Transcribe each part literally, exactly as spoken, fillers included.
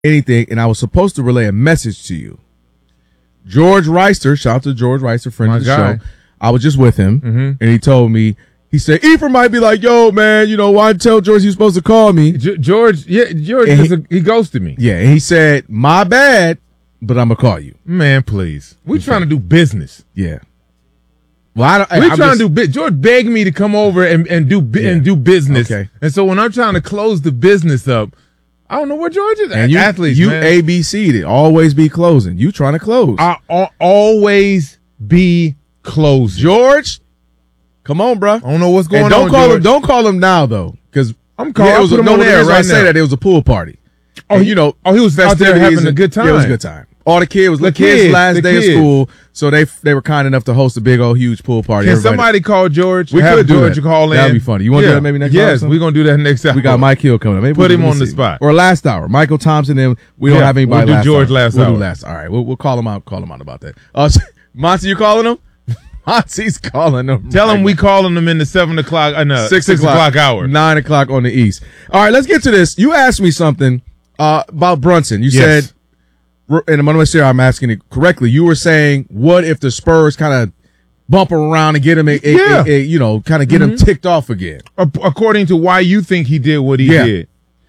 anything, and I was supposed to relay a message to you. George Reister, shout out to George Reister, friend My of the guy. show. I was just with him, mm-hmm. and he told me, he said, Ephraim might be like, yo, man, you know, why tell George you're supposed to call me? G- George, yeah, George, And is he- a, he ghosted me. Yeah, and he said, my bad, but I'm going to call you. Man, please. We Okay. trying to do business. Yeah. Well, I don't, We I'm trying just, to do bu- George begged me to come over and, and do bi- Yeah. and do business. Okay. And so when I'm trying to close the business up, I don't know where George is. and you, Athletes, you man. A B C'd it. Always be closing. You trying to close. I al- always be closing. George, come on, bro. I don't know what's going And don't on. call George. him. Don't call him now though, because I'm calling. Yeah, it I'll was put a, him no, on the the air reason I right say now. that it was a pool party. Oh, And, he- you know, oh, he was out there festivities having a and- good time. Yeah, it was a good time. All the kids was The the kids, kids, last the day kids. of school, so they they were kind enough to host a big old huge pool party. Can Everybody- somebody call George? We Have could do George that. call in. That'd be funny. You wanna do Yeah. that maybe next hour or Yes, something? we're gonna do that next hour. We got Mike Hill coming up. Maybe Put we'll- him we'll on the see. spot. Or last hour, Michael Thompson. Then we don't Yeah, have anybody. we'll do last George hour. last we'll hour. do last. All right, we'll we'll call him out. Call him out about that. Uh, Monty, you calling him? Monty's calling him. Tell right him we calling them in the seven o'clock, uh, no, six, six o'clock hour. nine o'clock on the east. All right, let's get to this. You asked me something uh, about Brunson. You Yes. said, and I'm going to sure I'm asking it correctly. You were saying, what if the Spurs kind of bump him around and get him, a, a- Yeah. a- a- you know, kind of get him ticked off again? Ac- According to why you think he did what he Yeah. did.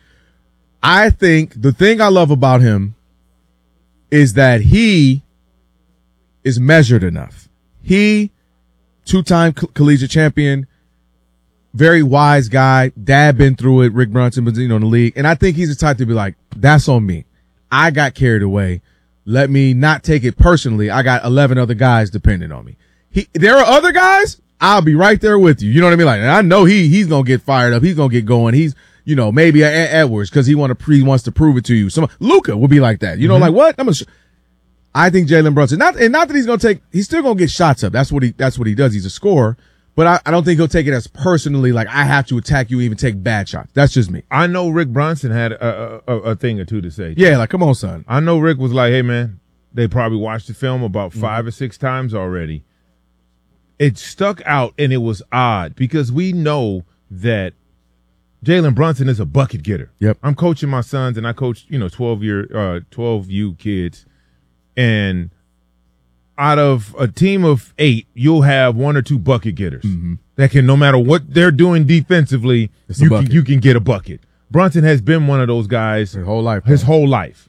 I think the thing I love about him is that he is measured enough. He, two-time co- collegiate champion, very wise guy. Dad been through it. Rick Brunson was, you know, in the league. And I think he's the type to be like, that's on me. I got carried away. Let me not take it personally. I got eleven other guys depending on me. He, there are other guys. I'll be right there with you. You know what I mean? Like, and I know he, he's going to get fired up. He's going to get going. He's, you know, maybe a, a Edwards because he want to he wants to prove it to you. Some Luka would be like that. You know, Mm-hmm. like what? I'm gonna sh- I think Jalen Brunson, not and not that he's gonna take, he's still gonna get shots up. That's what he that's what he does. He's a scorer, but I, I don't think he'll take it as personally. Like I have to attack you, even take bad shots. That's just me. I know Rick Bronson had a, a, a, a thing or two to say. Yeah, like come on, son. I know Rick was like, hey, man, they probably watched the film about five or six times already. It stuck out, and it was odd because we know that Jalen Brunson is a bucket getter. Yep. I'm coaching my sons, and I coach, you know, twelve year, uh, twelve U kids, and out of a team of eight, you'll have one or two bucket getters that can, no matter what they're doing defensively, It's a you can bucket. you can get a bucket. Brunson has been one of those guys His whole life. his whole life.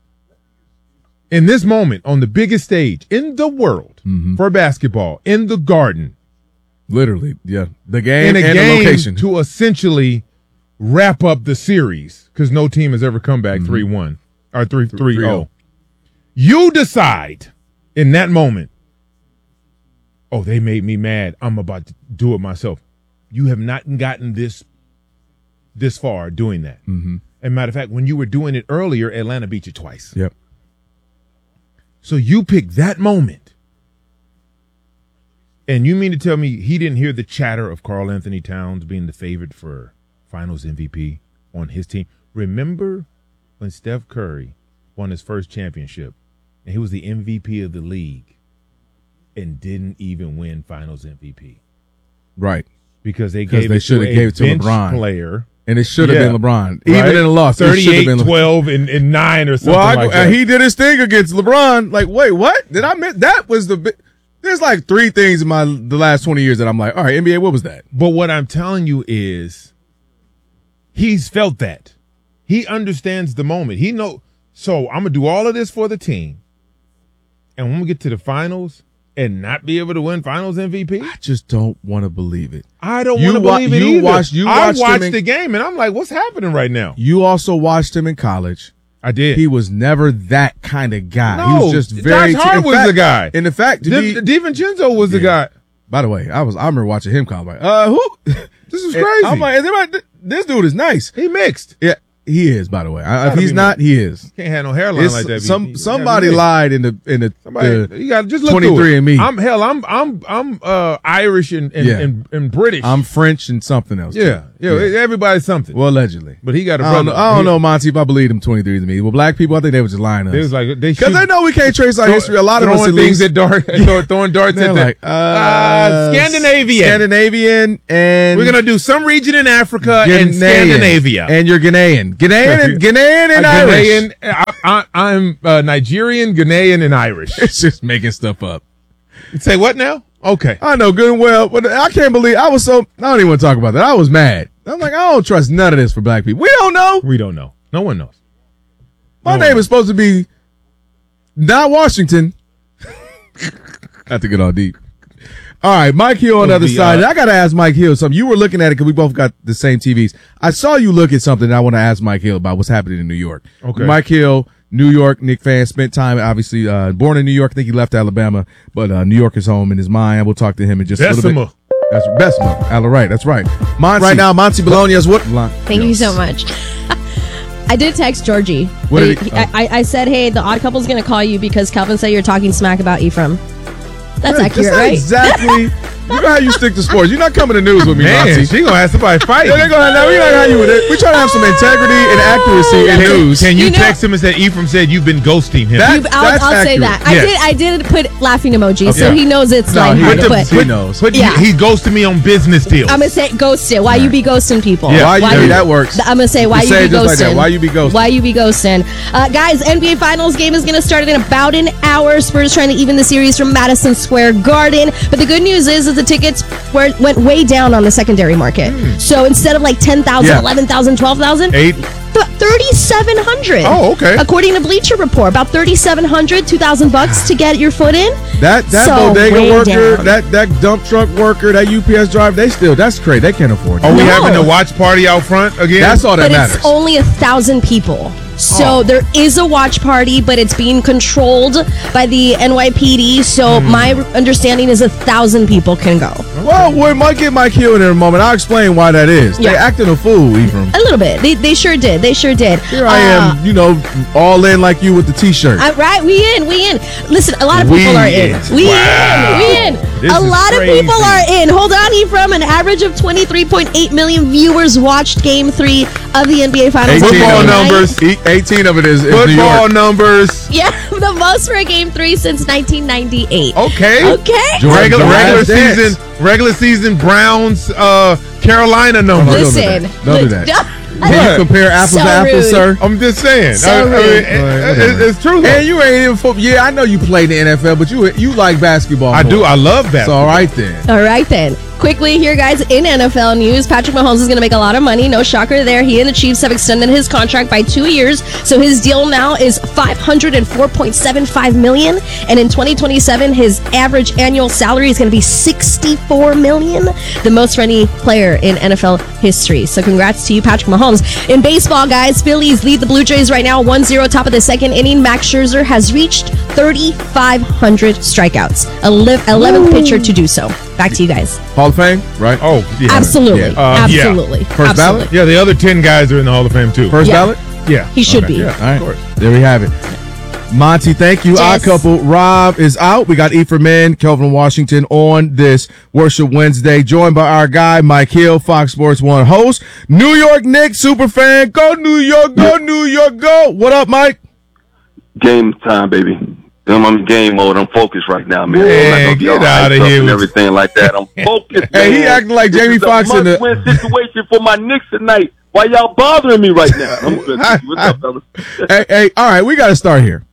In this moment, on the biggest stage in the world for basketball, in the Garden, Literally, yeah. The game in a and game the location. to essentially wrap up the series, because no team has ever come back three one or three three zero. You decide in that moment, oh, they made me mad. I'm about to do it myself. You have not gotten this this far doing that. Mm-hmm. And matter of fact, when you were doing it earlier, Atlanta beat you twice. Yep. So you pick that moment. And you mean to tell me he didn't hear the chatter of Karl Anthony Towns being the favorite for Finals M V P on his team? Remember when Steph Curry won his first championship and he was the M V P of the league and didn't even win Finals M V P Right. because they 'Cause gave they it shoulda to gave a it to bench LeBron. player. And it should have Yeah. been LeBron. Right? Even in the loss, it should have thirty-eight, been LeBron. twelve, and, and nine or something Well, I, like uh, that. he did his thing against LeBron. Like, wait, what? Did I miss? That was the. Bi- There's like three things in my the last twenty years that I'm like, all right, N B A, what was that? But what I'm telling you is he's felt that. He understands the moment. He know. So I'm going to do all of this for the team. And when we get to the finals and not be able to win finals M V P, I just don't want to believe it. I don't You want to wa- believe it you either. watched- you I watched him watched in- the game and I'm like, what's happening right now? You also watched him in college. I did. He was never that kind of guy. he No, was just very. Josh Hart in was fact- the guy. And in fact, to Di- be, DiVincenzo was the Yeah. guy. by the way, I was I remember watching him. Kind of like, uh, who? This is And crazy. I'm like, is anybody- this dude is nice. he mixed. Yeah, he is. By the way, I, if Gotta he's be not, he is. Can't have no hairline It's like that. some You- you somebody gotta be- lied in the in the, Somebody, the you got to just look twenty-three and me. I'm hell. I'm I'm I'm uh Irish and and, Yeah. and, and British. I'm French and something else. too. yeah, yeah. Everybody's something. Well, allegedly. but he got a I brother. don't know. I don't He- know, Monty, if I believe them twenty-threes to me. Well, black people, I think they were just lying to They us. was like they Because shoot- they know we can't trace our throw- history. A lot of us throwing at things least. at dart, throw- throwing darts They're at the, like, uh, uh, Scandinavian. Scandinavian and We're gonna do some region in Africa and Ghanaian. Scandinavia. And you're Ghanaian. Ghanaian and Ghanaian and A Irish. Ghanaian I, I, I'm uh, Nigerian, Ghanaian, and Irish. It's just making stuff up. Say what now? Okay. I know good and well, but I can't believe I was so. I don't even want to talk about that. I was mad. I'm like, I don't trust none of this for black people. We don't know. We don't know. No one knows. My no name one is supposed to be not Washington. I have to get all deep. All right, Mike Hill on the other be, side. uh, I got to ask Mike Hill something. You were looking at it because we both got the same T Vs. I saw you look at something I want to ask Mike Hill about what's happening in New York. Okay. Mike Hill, New York Knicks fan, spent time, obviously, uh, born in New York. I think he left Alabama, but uh, New York is home in his mind. We'll talk to him in just a little Bessemer. bit. That's Bessemer. All right, that's right. Monty. Right now, Monty Bologna's what? Thank you so much. I did text Georgie. What did He- he- oh. I, I said, hey, the Odd Couple's going to call you because Calvin said you're talking smack about Ephraim. That's Hey, accurate, not right? Exactly. You know how you stick to sports. You're not coming to news with me, Man, Monty. she gonna have somebody fight. Yeah, they're gonna know. We're not how you with it. We try to have some integrity and accuracy in news. Can you, You know- text him and say Ephraim said you've been ghosting him? That- You- I'll, That's I'll say accurate. that. I Yes. did I did put laughing emoji, so Okay. he knows it's No, he lighthearted. knows. But He knows. But Yeah. he, he ghosted me on business deals. I'm going to say ghosted. Why you be ghosting people? Yeah. Why you, Why hey, you- that works. I'm going to say why You you, say be it just ghosting. like that. Why you be ghosting? Why you be ghosting. Uh, guys, N B A Finals game is going to start in about an hour. Spurs trying to even the series from Madison Square Garden. But the good news is, is the tickets were, went way down on the secondary market. So instead of like ten thousand, Yeah. eleven thousand, twelve thousand, Eight. thirty-seven hundred. Oh, okay. According to Bleacher Report, about thirty-seven hundred, two thousand bucks to get your foot in. That that So, bodega way worker, down. that that dump truck worker, that U P S driver, they still that's crazy. They can't afford it. Are we No. having a watch party out front again? That's all that But matters. it's only a thousand people. So Oh. there is a watch party, but it's being controlled by the N Y P D. So Hmm. my understanding is a thousand people can go. Well, we might get Mike Hill in a moment. I'll explain why that is. They Yeah. acting a fool, Ephraim. A little bit. They, they sure did. They sure did. Here I Uh, am, you know, all in like you with the T-shirt. I, right, we in, we in. Listen, a lot of We people are in. in. We Wow. in, we in. This a is lot crazy. of people are in. Hold on, Ephraim. An average of twenty-three point eight million viewers watched Game Three of the N B A Finals. eighteen Football of it- numbers. e- eighteen of it is, is New Football York. numbers. Yeah, the most for a Game Three since nineteen ninety-eight. Okay. Okay. Jordan- Regular, The regular Last Dance. season, regular season Browns, uh, Carolina numbers. Don't do Listen, that. Don't do that. li- Can you What? compare apples So to apples, rude. sir? I'm just saying. So I- I mean, rude. it- it- it's true. though. And you ain't even football. Yeah, I know you played in the N F L, but you you like basketball. I more. do. I love that. So all right then. All right, then. Quickly here, guys, in N F L news, Patrick Mahomes is going to make a lot of money. No shocker there. He and the Chiefs have extended his contract by two years. So his deal now is five hundred four point seven five million dollars. And in twenty twenty-seven, his average annual salary is going to be sixty-four million dollars, the most for any player in N F L history. So congrats to you, Patrick Mahomes. In baseball, guys, Phillies lead the Blue Jays right now one zero, top of the second inning. Max Scherzer has reached thirty-five hundred strikeouts, eleventh pitcher to do so. Back to you guys. Hall of Fame, right? Oh, yeah. Absolutely. Yeah. Uh, yeah. Absolutely. First Absolutely. ballot? Yeah, the other ten guys are in the Hall of Fame too. First Yeah. ballot. Yeah, He should Okay, be. Yeah, All right. of course. There we have it. Monty, thank you. Odd Yes. couple. Rob is out. We got Ephraim in, Kelvin Washington on this Worship Wednesday, joined by our guy, Mike Hill, Fox Sports One host, New York Knicks super fan. Go New York, go New York, go. What up, Mike? Game time, baby. I'm in game mode. I'm focused right now, man. Man, I'm not gonna be get all hyped outta up here and with- everything like that. I'm focused. Hey, he man. acting like This Jamie is a Foxx in the- must-win situation for my Knicks tonight. Why y'all bothering me right now? I'm good. What's up, fellas? hey, hey, all right, we got to start here.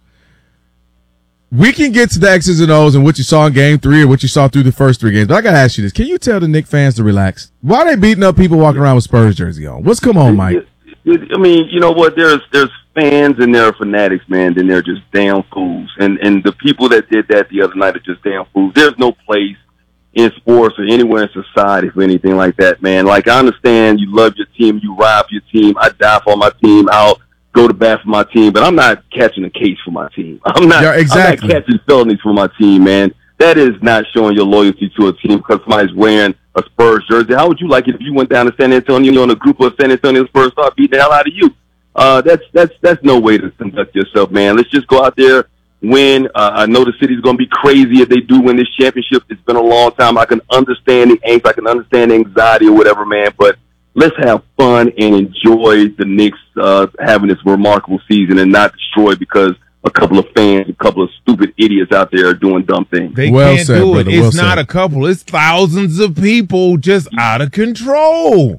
We can get to the X's and O's and what you saw in game three or what you saw through the first three games. But I got to ask you this. Can you tell the Knicks fans to relax? Why are they beating up people walking around with Spurs jersey on? What's come on, Mike? I mean, you know what? There's there's fans and there are fanatics, man. Then they're just damn fools. And and the people that did that the other night are just damn fools. There's no place in sports or anywhere in society for anything like that, man. Like, I understand you love your team, you ride for your team. I die for my team. I'll go to bat for my team, but I'm not catching a case for my team. I'm not, Yeah, exactly. I'm not catching felonies for my team, man. That is not showing your loyalty to a team because somebody's wearing a Spurs jersey. How would you like it if you went down to San Antonio and a group of San Antonio Spurs start beating the hell out of you? Uh, that's that's that's no way to conduct yourself, man. Let's just go out there, win. Uh, I know the city's going to be crazy if they do win this championship. It's been a long time. I can understand the angst. I can understand the anxiety or whatever, man. But let's have fun and enjoy the Knicks uh, having this remarkable season and not destroy because a couple of fans, a couple of stupid idiots out there are doing dumb things. They Well can't said, do brother. it. It's Well not said. a couple. It's thousands of people just out of control.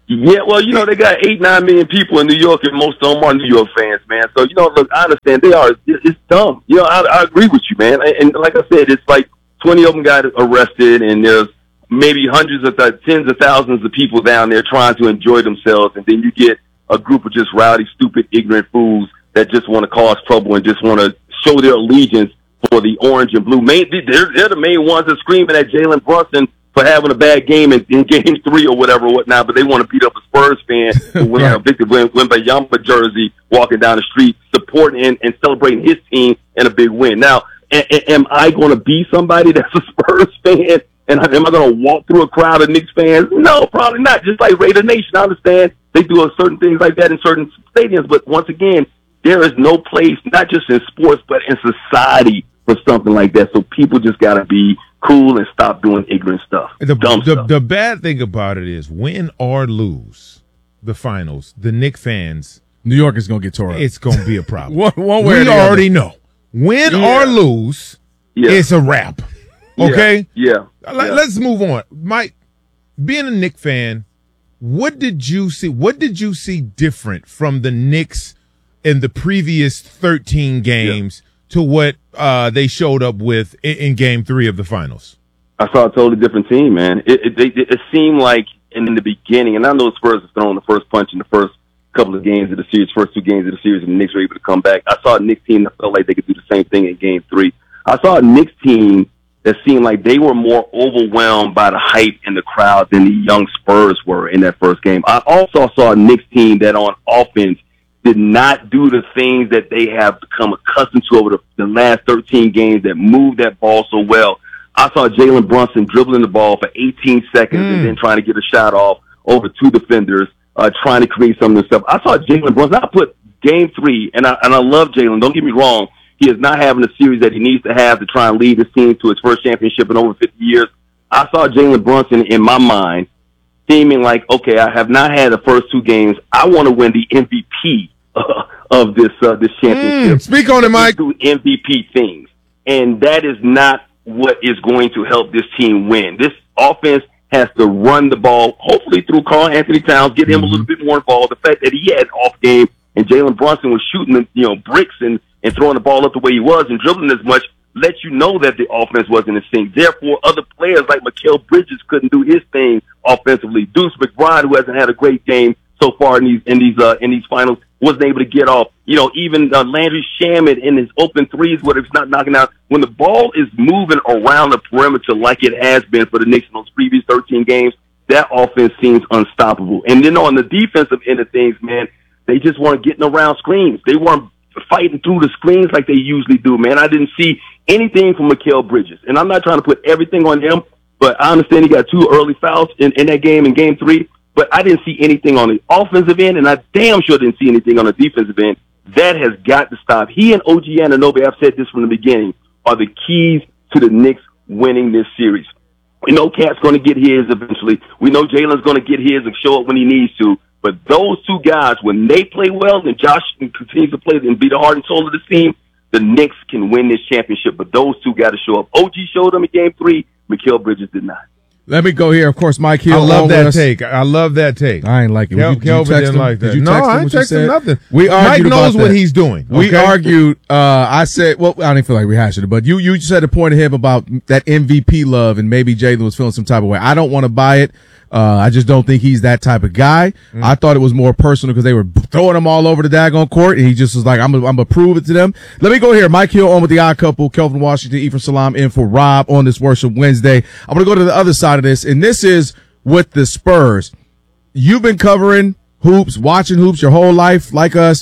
Yeah, well, you know, they got eight, nine million people in New York, and most of them are New York fans, man. So, you know, look, I understand they are. It's dumb. You know, I, I agree with you, man. And like I said, it's like twenty of them got arrested, and there's maybe hundreds of th- tens of thousands of people down there trying to enjoy themselves, and then you get a group of just rowdy, stupid, ignorant fools that just want to cause trouble and just want to show their allegiance for the orange and blue. Main, they're, they're the main ones that screaming at Jalen Brunson for having a bad game in, in game three or whatever, or whatnot, but they want to beat up a Spurs fan who wearing a Victor Wembanyama jersey walking down the street, supporting and, and celebrating his team in a big win. Now, a, a, am I going to be somebody that's a Spurs fan, and am I going to walk through a crowd of Knicks fans? No, probably not. Just like Raider Nation, I understand they do certain things like that in certain stadiums, but once again, there is no place, not just in sports, but in society for something like that. So people just got to be cool and stop doing ignorant stuff. The, Dumb the, stuff. the bad thing about it is, win or lose the finals, the Knicks fans, New York is going to get tore up. it's going to be a problem. one, one way or we the other. already know. Win Yeah. or lose, Yeah. it's a wrap. Okay? Yeah. Let, yeah. Let's move on. Mike, being a Knicks fan, what did you see? What did you see different from the Knicks in the previous thirteen games to what uh, they showed up with in, in Game Three of the finals? I saw a totally different team, man. It, it, it, it seemed like in the beginning, and I know the Spurs have thrown the first punch in the first couple of games of the series, first two games of the series, and the Knicks were able to come back. I saw a Knicks team that felt like they could do the same thing in Game Three. I saw a Knicks team that seemed like they were more overwhelmed by the hype in the crowd than the young Spurs were in that first game. I also saw a Knicks team that on offense did not do the things that they have become accustomed to over the, the last thirteen games that moved that ball so well. I saw Jalen Brunson dribbling the ball for eighteen seconds Mm. and then trying to get a shot off over two defenders, uh, trying to create some of this stuff. I saw Jalen Brunson. I put Game Three, and I and I love Jalen. Don't get me wrong. He is not having the series that he needs to have to try and lead his team to his first championship in over fifty years. I saw Jalen Brunson in my mind seeming like, okay, I have not had the first two games. I want to win the M V P uh, of this uh, this championship. Mm, speak on it, Mike. Do M V P things, and that is not what is going to help this team win. This offense has to run the ball, hopefully through Karl Anthony Towns, get him mm-hmm. a little bit more involved. The fact that he had an off game and Jalen Brunson was shooting, you know, bricks and, and throwing the ball up the way he was and dribbling as much lets you know that the offense wasn't in sync. Therefore, other players like Mikal Bridges couldn't do his thing offensively. Deuce McBride, who hasn't had a great game so far in these in these uh, in these finals, wasn't able to get off. You know, even uh, Landry Shamet in his open threes, where it's not knocking out. When the ball is moving around the perimeter like it has been for the Knicks in those previous thirteen games, that offense seems unstoppable. And then on the defensive end of things, man, they just weren't getting around screens. They weren't fighting through the screens like they usually do, man. I didn't see anything from Mikal Bridges. And I'm not trying to put everything on him, but I understand he got two early fouls in, in that game, in game three. But I didn't see anything on the offensive end, and I damn sure didn't see anything on the defensive end. That has got to stop. He and O G Anunoby, I've said this from the beginning, are the keys to the Knicks winning this series. We know Cat's going to get his eventually. We know Jalen's going to get his and show up when he needs to. But those two guys, when they play well and Josh continues to play and be the heart and soul of this team, the Knicks can win this championship. But those two got to show up. O G showed them in game three. Mikal Bridges did not. Let me go here. Of course, Mike Hill. I love that us. take. I love that take. I ain't like it. Kel- Did you, Kelvin did you text didn't him? like that. Did you No, text him I what ain't you texting said? nothing. We Mike argued knows about what that. he's doing. We okay? argued. Uh, I said, well, I don't even feel like rehashing it, but you you said a point of him about that M V P love, and maybe Jalen was feeling some type of way. I don't want to buy it. Uh, I just don't think he's that type of guy. Mm. I thought it was more personal because they were throwing him all over the daggone court, and he just was like, I'm going to prove it to them. Let me go here. Mike Hill on with the odd couple. Kelvin Washington, Ephraim Salam in for Rob on this Worship Wednesday. I'm going to go to the other side of this, and this is with the Spurs. You've been covering hoops, watching hoops your whole life like us.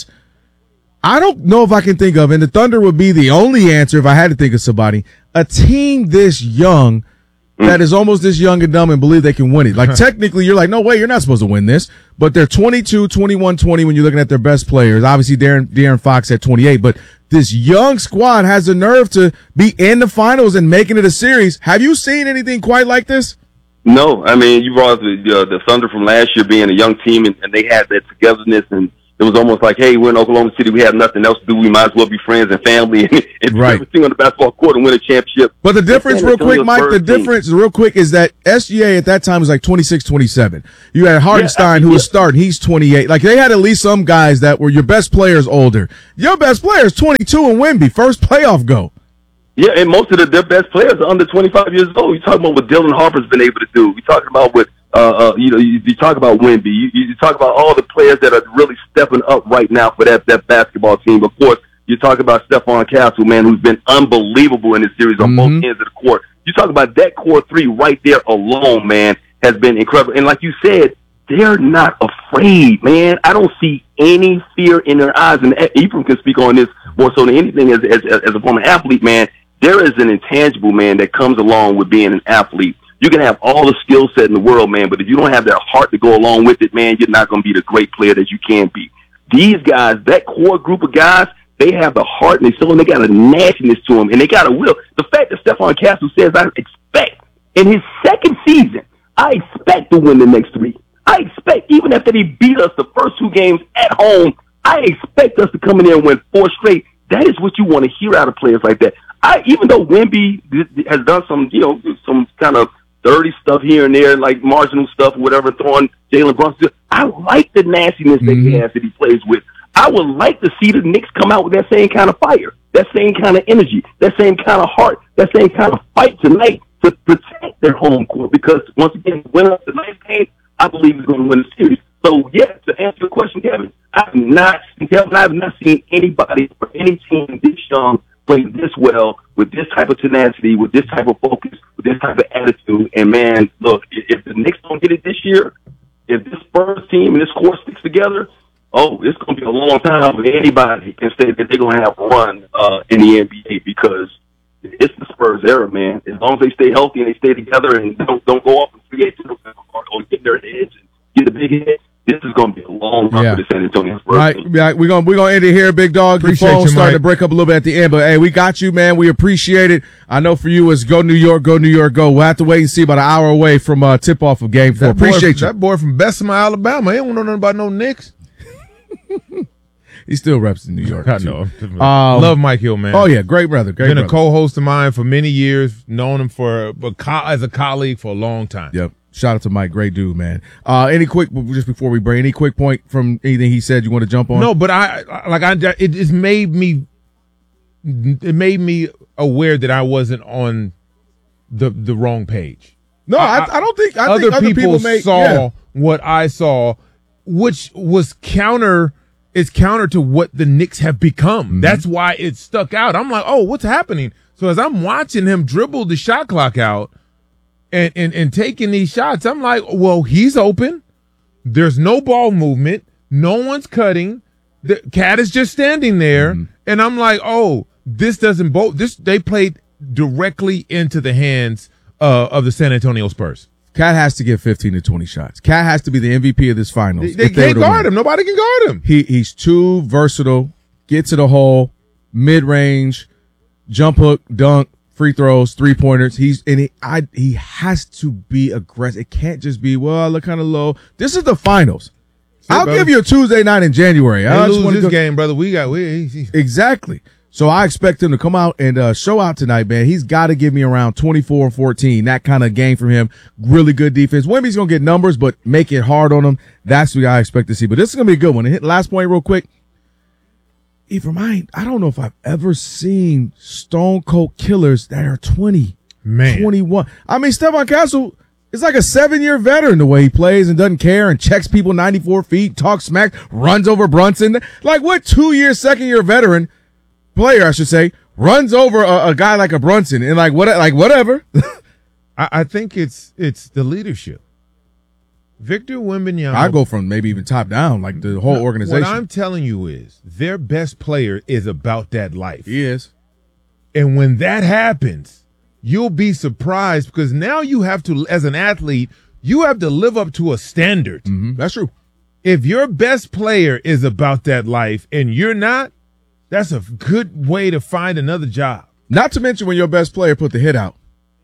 I don't know if I can think of, and the Thunder would be the only answer if I had to think of somebody, a team this young that is almost this young and dumb and believe they can win it. Like, technically, you're like, no way, you're not supposed to win this. But they're twenty-two, twenty-one, twenty when you're looking at their best players. Obviously, Darren, De'Aaron Fox at twenty-eight. But this young squad has the nerve to be in the finals and making it a series. Have you seen anything quite like this? No. I mean, you brought up the, uh, the Thunder from last year being a young team, and, and they had that togetherness and it was almost like, hey, we're in Oklahoma City, we have nothing else to do, we might as well be friends and family and, and do Right. everything on the basketball court and win a championship. But the difference, San real quick, Antonio's Mike, the first team. difference, real quick, is that S G A at that time was like twenty-six, twenty-seven. You had Hardenstein, Yeah, who was yeah. starting. He's twenty-eight. Like, they had at least some guys that were your best players older. Your best player is twenty-two and Wemby, first playoff go. Yeah, and most of the, their best players are under twenty-five years old. You're talking about what Dylan Harper's been able to do. You're talking about what, uh, uh, you know, you, you talk about Wemby. You, you talk about all the players that are really stepping up right now for that, that basketball team. Of course, you talk about Stephon Castle, man, who's been unbelievable in this series on Mhm. both ends of the court. You talk about that core three right there alone, man, has been incredible. And like you said, they're not afraid, man. I don't see any fear in their eyes. And Ephraim can speak on this more so than anything as, as, as a former athlete, man. There is an intangible, man, that comes along with being an athlete. You can have all the skill set in the world, man, but if you don't have that heart to go along with it, man, you're not going to be the great player that you can be. These guys, that core group of guys, they have the heart and they soul and they got a nastiness to them and they got a will. The fact that Stephon Castle says, I expect in his second season, I expect to win the next three. I expect, even after they beat us the first two games at home, I expect us to come in there and win four straight. That is what you want to hear out of players like that. I, even though Wemby has done some, you know, some kind of dirty stuff here and there, like marginal stuff or whatever, throwing Jalen Brunson, I like the nastiness that Mm-hmm. he has that he plays with. I would like to see the Knicks come out with that same kind of fire, that same kind of energy, that same kind of heart, that same kind of fight tonight to protect their home court. Because once again, the winner of tonight's game, I believe he's going to win the series. So, yeah, to answer the question, Kevin, I have not, Kevin, I have not seen anybody or any team this young play this well with this type of tenacity, with this type of focus, with this type of attitude. And, man, look, if the Knicks don't get it this year, if this Spurs team and this core sticks together, oh, it's going to be a long time for anybody can say that they're going to have a run uh, in the N B A because it's the Spurs era, man. As long as they stay healthy and they stay together and don't don't go off and create or, or get their heads and get the big head, this is going to be a long run Yeah. for the San Antonio Spurs Right, team. yeah, we're gonna we're gonna end it here, big dog. Your Appreciate phone's you, starting Mike. to break up a little bit at the end, but hey, we got you, man. We appreciate it. I know for you, it's go New York, go New York, go. We'll have to wait and see about an hour away from uh, tip off of Game Four. That boy- Appreciate you. That boy from Bessemer, Alabama, he don't know nothing about no Knicks. He still reps in New York. I too. know. Um, Love Mike Hill, man. Oh yeah, great brother, great Been brother. a co-host of mine for many years. Known him for a co- as a colleague for a long time. Yep. Shout out to Mike, great dude, man. Uh, any quick, just before we break, any quick point from anything he said you want to jump on? No, but I I- like I it it's made me it made me aware that I wasn't on the the wrong page. no, I, I don't think I other, think other people, people make, saw yeah. what I saw, which was counter is counter to what the Knicks have become. Mm-hmm. That's why it stuck out. I'm like, oh, what's happening? So as I'm watching him dribble the shot clock out and and, and taking these shots, I'm like, well, he's open. There's no ball movement. No one's cutting. The cat is just standing there, Mm-hmm. and I'm like, oh, this doesn't both. This they played directly into the hands uh, of the San Antonio Spurs. Cat has to get fifteen to twenty shots. Cat has to be the M V P of this finals. They, if they were can't to guard win. him. Nobody can guard him. He he's too versatile. Get to the hole, mid range, jump hook, dunk, free throws, three pointers. He's and he I he has to be aggressive. It can't just be well. I look kind of low. This is the finals. I'll brother. give you a Tuesday night in January. They I just lose wanna this go- game, brother. We got we. he- he- Exactly. So I expect him to come out and uh, show out tonight, man. He's got to give me around twenty-four and fourteen. That kind of game from him. Really good defense. Wemby's going to get numbers, but make it hard on him. That's what I expect to see. But this is going to be a good one. And hit last point real quick. Ephraim, I, I don't know if I've ever seen Stone Cold Killers that are twenty, Man. twenty-one. I mean, Stephon Castle is like a seven-year veteran the way he plays and doesn't care and checks people ninety-four feet, talks smack, runs over Brunson. Like what two-year, second-year veteran player, I should say, runs over a, a guy like a Brunson and like what, like whatever. I, I think it's it's the leadership. Victor Wembanyama. I go from maybe even top down, like the whole organization. What I'm telling you is their best player is about that life. he is. And when that happens, you'll be surprised because now you have to, as an athlete, you have to live up to a standard. Mm-hmm. That's true. If your best player is about that life and you're not, that's a good way to find another job. Not to mention when your best player put the hit out.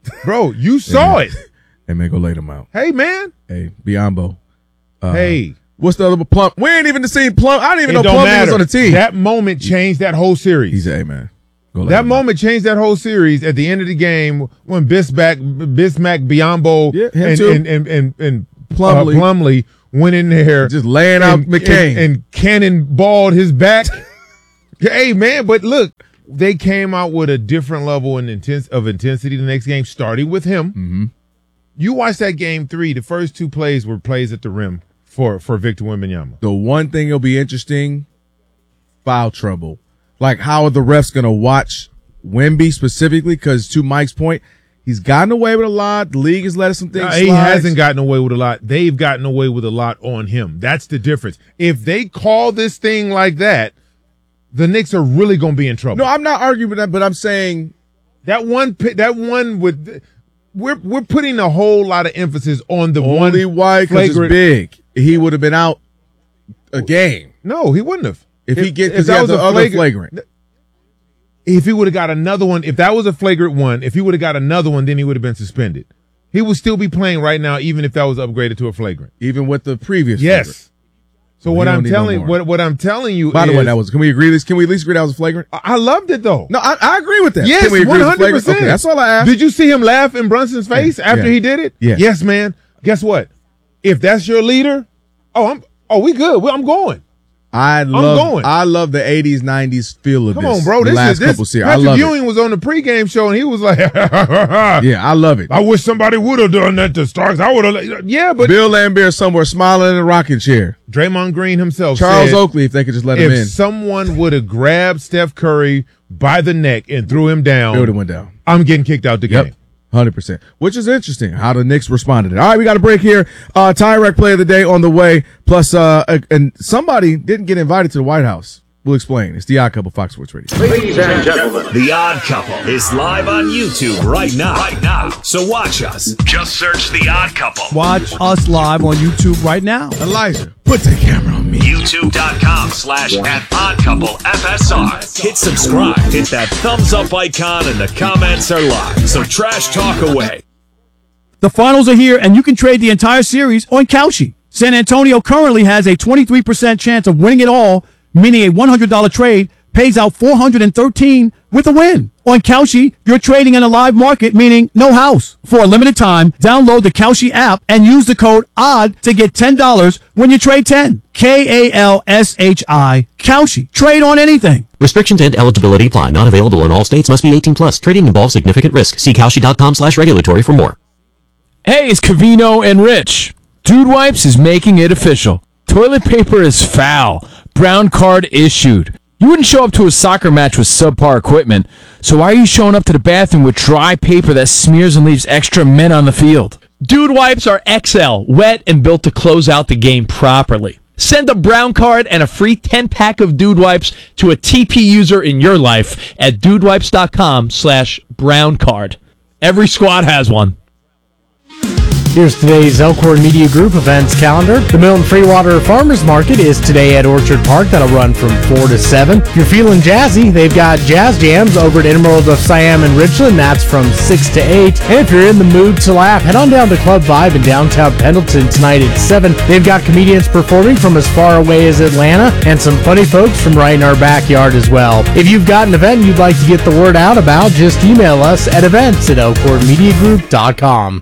Bro, you saw it. And man, go lay them out. Hey, man. Hey, Biombo. Uh, Hey. What's the other Plum? We ain't even seen Plum. I didn't even It know don't Plum matter. was on the team. That moment changed that whole series. He said, hey, man. Go let That him moment changed that whole series at the end of the game when Bismack, Bismack Biombo Yeah, him and, too. and, and, and, and Plumlee. Uh, Plumlee went in there. Just laying out and, McCain. And, and cannonballed his back. Hey, man, but look, they came out with a different level and intense, of intensity the next game, starting with him. Mm-hmm. You watch that game three, the first two plays were plays at the rim for, for Victor Wembanyama. The one thing that'll be interesting, foul trouble. Like, how are the refs going to watch Wemby specifically? Because to Mike's point, he's gotten away with a lot. The league has let some things Uh, slide. he hasn't gotten away with a lot. They've gotten away with a lot on him. That's the difference. If they call this thing like that, the Knicks are really going to be in trouble. No, I'm not arguing with that, but I'm saying that one, pi- that one with, we're we're putting a whole lot of emphasis on the only one why because it's flagrant- big. He would have been out a game No, he wouldn't have. if, he get if because that he has was the a other flagrant- flagrant. If he would have got another one, if that was a flagrant one, if he would have got another one, then he would have been suspended. He would still be playing right now, even if that was upgraded to a flagrant. Even with the previous. Yes. flagrant. So Well, what he don't I'm need no telling, more. what what I'm telling you, By the is, way, that was. Can we agree? This? Can we at least agree that was a flagrant? I I loved it though. No, I, I agree with that. Yes, Can we agree one it was hundred flagrant? percent. Okay, that's all I asked. Did you see him laugh in Brunson's face Yeah, after yeah. he did it? Yeah. Yes, man. Guess what? If that's your leader, oh, I'm. Oh, we good. We, I'm going. I love. going. I love the eighties, nineties feel of Come this. on, bro. The This last is this. couple series. I Patrick love Ewing was on the pregame show and he was like, it. Yeah, I love it. I wish somebody would have done that to Starks. I would have. Yeah, but Bill Lambert somewhere smiling in a rocking chair. Draymond Green himself Charles said, Oakley, if they could just let him if in, someone would have grabbed Steph Curry by the neck and threw him down, it would have went down. I'm getting kicked out the Yep. game. one hundred percent. Which is interesting how the Knicks responded. All right, we got a break here. Uh, Tyrek play of the day on the way. Plus, uh, and somebody didn't get invited to the White House. We'll explain. It's the Odd Couple, Fox Sports Radio. Ladies and gentlemen, The Odd Couple is live on YouTube right now. Right now. So watch us. Just search The Odd Couple. Watch us live on YouTube right now. Elijah, put the camera on me. YouTube.com slash at Odd Couple F S R. Hit subscribe. Hit that thumbs up icon and the comments are live. So trash talk away. The finals are here, and you can trade the entire series on Kalshi. San Antonio currently has a twenty-three percent chance of winning it all, meaning a one hundred dollars trade pays out four hundred thirteen dollars with a win. On Kalshi, you're trading in a live market, meaning no house. For a limited time, download the Kalshi app and use the code ODD to get ten dollars when you trade ten. K A L S H I. Kalshi. Trade on anything. Restrictions and eligibility apply. Not available in all states. Must be eighteen plus. Trading involves significant risk. See Kalshi.com slash regulatory for more. Hey, it's Cavino and Rich. Dude Wipes is making it official. Toilet paper is foul. Brown card issued. You wouldn't show up to a soccer match with subpar equipment, so why are you showing up to the bathroom with dry paper that smears and leaves extra men on the field? Dude Wipes are X L, wet and built to close out the game properly. Send a brown card and a free ten-pack of Dude Wipes to a T P user in your life at dudewipes.com slash brown card. Every squad has one. Here's today's Elkhorn Media Group events calendar. The Milton Freewater Farmers Market is today at Orchard Park. That'll run from four to seven. If you're feeling jazzy, they've got Jazz Jams over at Emerald of Siam and Richland. That's from six to eight. And if you're in the mood to laugh, head on down to Club Vibe in downtown Pendleton tonight at seven. They've got comedians performing from as far away as Atlanta and some funny folks from right in our backyard as well. If you've got an event you'd like to get the word out about, just email us at events at elkhorn media group dot com.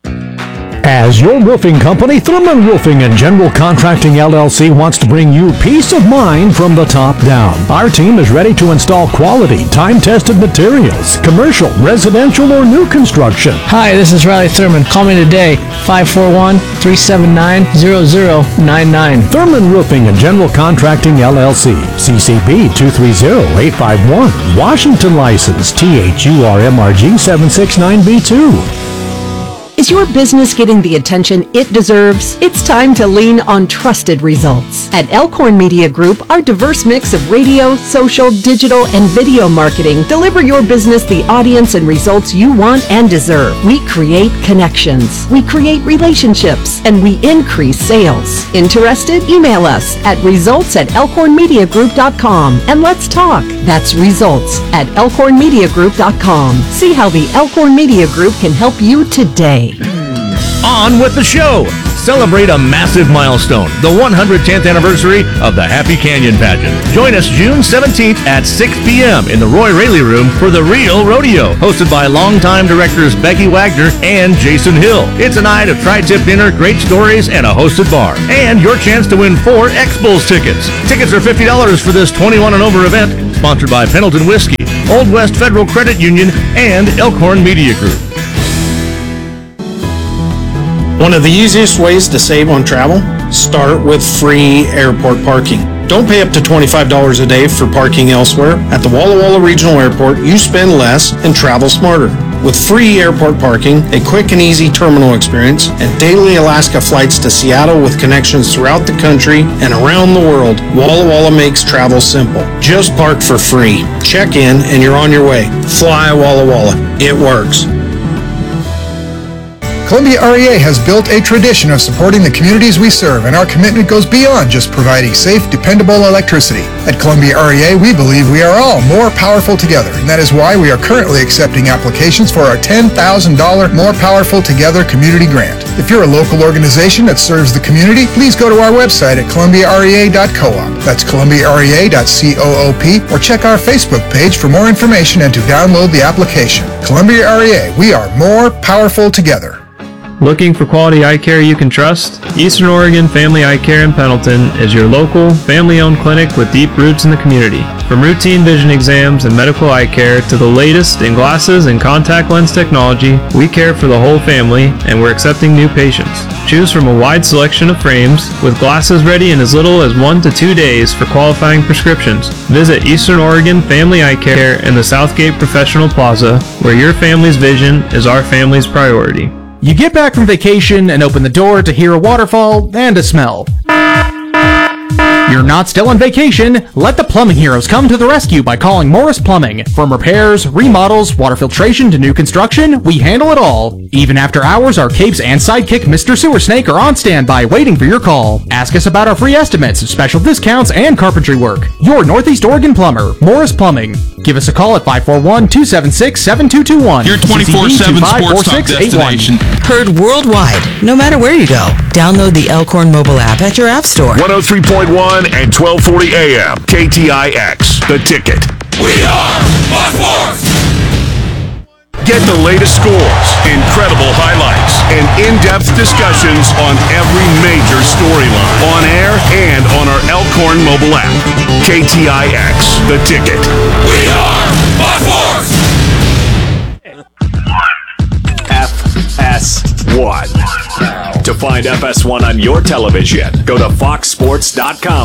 As your roofing company, Thurman Roofing and General Contracting L L C wants to bring you peace of mind from the top down. Our team is ready to install quality, time-tested materials, commercial, residential, or new construction. Hi, this is Riley Thurman. Call me today, five four one, three seven nine, zero zero nine nine. Thurman Roofing and General Contracting L L C, C C P two three zero eight five one, Washington license, T H U R M R G seven six nine B two. Is your business getting the attention it deserves? It's time to lean on trusted results. At Elkhorn Media Group, our diverse mix of radio, social, digital, and video marketing deliver your business the audience and results you want and deserve. We create connections, we create relationships, and we increase sales. Interested? Email us at results at elkhorn media group dot com and let's talk. That's results at elkhorn media group dot com. See how the Elkhorn Media Group can help you today. On with the show. celebrate a massive milestone, the one hundred tenth anniversary of the Happy Canyon Pageant. Join us June seventeenth at six p.m. in the Roy Raley Room for The Real Rodeo, hosted by longtime directors Becky Wagner and Jason Hill. It's a night of tri-tip dinner, great stories, and a hosted bar. And your chance to win four X-Bulls tickets. Tickets are fifty dollars for this twenty-one and over event, sponsored by Pendleton Whiskey, Old West Federal Credit Union, and Elkhorn Media Group. One of the easiest ways to save on travel? Start with free airport parking. Don't pay up to twenty-five dollars a day for parking elsewhere. At the Walla Walla Regional Airport, you spend less and travel smarter. With free airport parking, a quick and easy terminal experience, and daily Alaska flights to Seattle with connections throughout the country and around the world, Walla Walla makes travel simple. Just park for free. Check in and you're on your way. Fly Walla Walla. It works. Columbia R E A has built a tradition of supporting the communities we serve, and our commitment goes beyond just providing safe, dependable electricity. At Columbia R E A, we believe we are all more powerful together, and that is why we are currently accepting applications for our ten thousand dollars More Powerful Together Community Grant. If you're a local organization that serves the community, please go to our website at columbia r e a dot coop. That's columbia r e a dot coop, or check our Facebook page for more information and to download the application. Columbia R E A, we are more powerful together. Looking for quality eye care you can trust? Eastern Oregon Family Eye Care in Pendleton is your local, family-owned clinic with deep roots in the community. From routine vision exams and medical eye care to the latest in glasses and contact lens technology, we care for the whole family, and we're accepting new patients. Choose from a wide selection of frames, with glasses ready in as little as one to two days for qualifying prescriptions. Visit Eastern Oregon Family Eye Care in the Southgate Professional Plaza, where your family's vision is our family's priority. You get back from vacation and open the door to hear a waterfall and a smell. You're not still on vacation. Let the plumbing heroes come to the rescue by calling Morris Plumbing. From repairs, remodels, water filtration to new construction, we handle it all. Even after hours, our capes and sidekick Mister Sewer Snake are on standby waiting for your call. Ask us about our free estimates, special discounts, and carpentry work. Your Northeast Oregon plumber, Morris Plumbing. Give us a call at five four one, two seven six, seven two two one. Your twenty-four seven sports talk destination. Heard worldwide, no matter where you go. Download the Elkhorn mobile app at your app store. one oh three point one and twelve forty A M. K T I X. The Ticket. We are Fox Sports. Get the latest scores, incredible highlights, and in-depth discussions on every major storyline on air and on our Elkhorn mobile app. K T I X. The Ticket. We are Fox Sports. F S one. To find F S one on your television, go to fox sports dot com